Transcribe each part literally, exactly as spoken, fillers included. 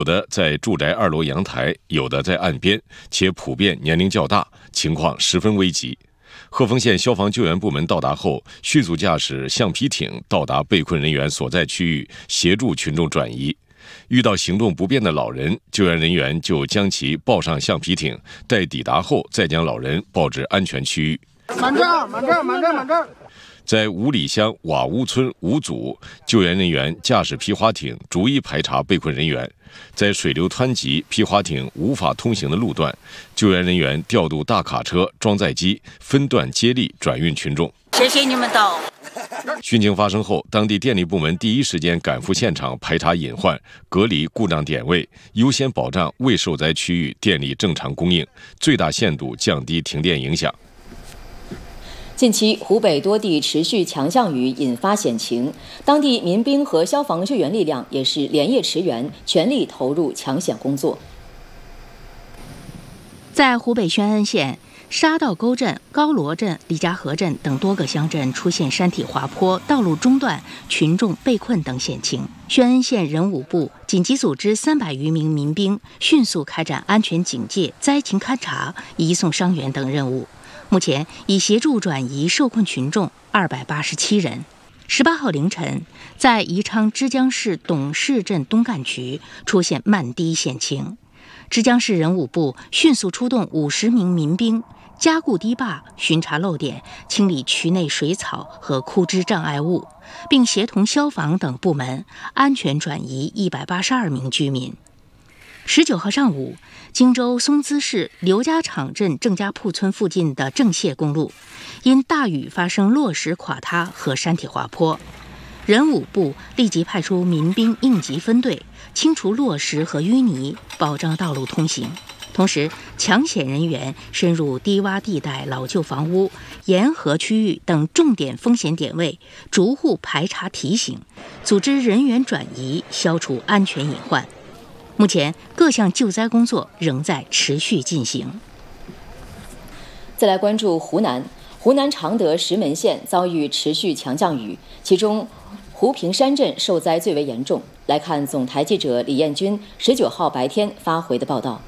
有的在住宅二楼阳台，有的在岸边，且普遍年龄较大，情况十分危急。鹤峰县消防救援部门到达后，迅速驾驶橡皮艇到达被困人员所在区域，协助群众转移。遇到行动不便的老人，救援人员就将其抱上橡皮艇，待抵达后再将老人抱至安全区域。 满这儿，满这儿，满这儿，满这儿。 在五里乡瓦屋村五组，救援人员驾驶皮划艇逐一排查被困人员。在水流湍急、皮划艇无法通行的路段，救援人员调度大卡车、装载机，分段接力转运群众。 谢谢你们到。 汛情发生后，当地电力部门第一时间赶赴现场排查隐患，隔离故障点位，优先保障未受灾区域电力正常供应，最大限度降低停电影响。 近期，湖北多地持续强降雨引发险情，当地民兵和消防救援力量也是连夜驰援，全力投入抢险工作。 在湖北宣恩县沙道沟镇、高罗镇、李家河镇等多个乡镇出现山体滑坡、道路中断、群众被困等险情。宣恩县人武部紧急组织三百余名民兵，迅速开展安全警戒、灾情勘查、移送伤员等任务。目前已协助转移受困群众二百八十七人。十八号凌晨，在宜昌枝江市董氏镇东干区出现漫堤险情，枝江市人武部迅速出动五十名民兵，加固堤坝，巡查漏点，清理渠内水草和枯枝障碍物，并协同消防等部门安全转移一百八十二名居民。十九号上午，荆州松滋市刘家场镇郑家铺村附近的郑谢公路，因大雨发生落石垮塌和山体滑坡，人武部立即派出民兵应急分队清除落石和淤泥，保障道路通行。同时，抢险人员深入低洼地带、老旧房屋、沿河区域等重点风险点位，逐户排查提醒，组织人员转移，消除安全隐患。目前，各项救灾工作仍在持续进行。 再来关注湖南，湖南常德石门县遭遇持续强降雨，其中湖平山镇受灾最为严重。来看总台记者李彦军十九号白天发回的报道。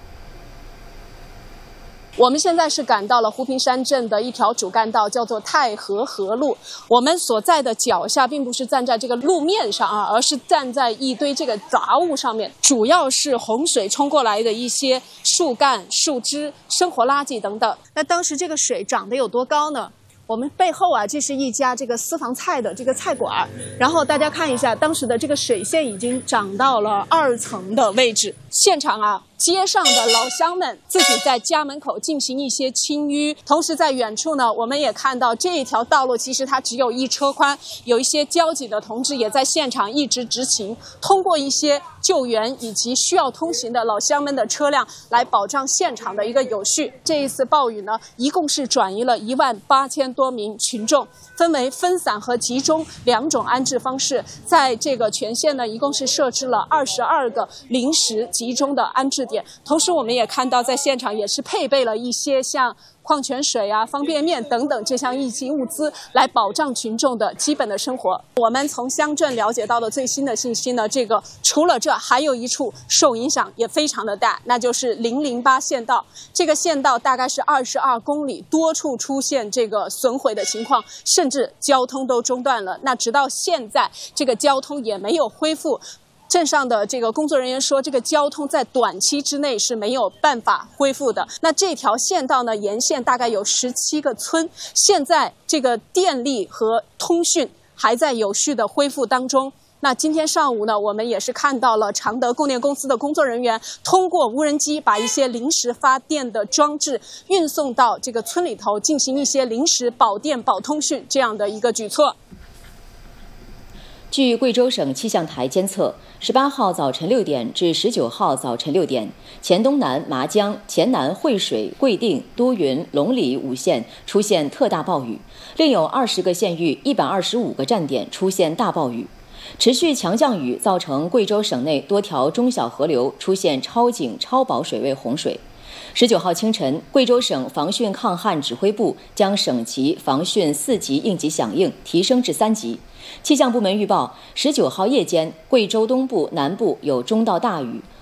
我们现在是赶到了湖平山镇的一条主干道，叫做太和河路。我们所在的脚下并不是站在这个路面上啊，而是站在一堆这个杂物上面，主要是洪水冲过来的一些树干、树枝、生活垃圾等等。那当时这个水涨得有多高呢？我们背后啊，这是一家这个私房菜的这个菜馆，然后大家看一下，当时的这个水线已经涨到了二层的位置。现场啊，街上的老乡们自己在家门口进行一些清淤，同时在远处呢，我们也看到这一条道路其实它只有一车宽，有一些交警的同志也在现场一直执勤，通过一些救援以及需要通行的老乡们的车辆来保障现场的一个有序。这一次暴雨呢，一共是转移了一万八千多名群众，分为分散和集中两种安置方式。在这个全县呢，一共是设置了二十二个临时集中的安置点。同时，我们也看到在现场也是配备了一些像矿泉水啊、方便面等等这项应急物资，来保障群众的基本的生活。我们从乡镇了解到的最新的信息呢，这个除了这，还有一处受影响也非常的大，那就是零零八县道。这个县道大概是二十二公里，多处出现这个损毁的情况，甚至交通都中断了。那直到现在，这个交通也没有恢复。镇上的这个工作人员说，这个交通在短期之内是没有办法恢复的。那这条县道呢，沿线大概有十七个村，现在这个电力和通讯还在有序的恢复当中。那今天上午呢，我们也是看到了常德供电公司的工作人员通过无人机把一些临时发电的装置运送到这个村里头，进行一些临时保电保通讯这样的一个举措。 据贵州省气象台监测，十八号早晨六点至十九号早晨六点，黔东南、麻江、黔南惠水、贵定、都匀、龙里五县出现特大暴雨，另有二十个县域、一百二十五个站点出现大暴雨。持续强降雨造成贵州省内多条中小河流出现超警、超保水位洪水。十九号清晨，贵州省防汛抗旱指挥部将省级防汛四级应急响应提升至三级。气象部门预报，十九号夜间，贵州东部、南部有中到大雨，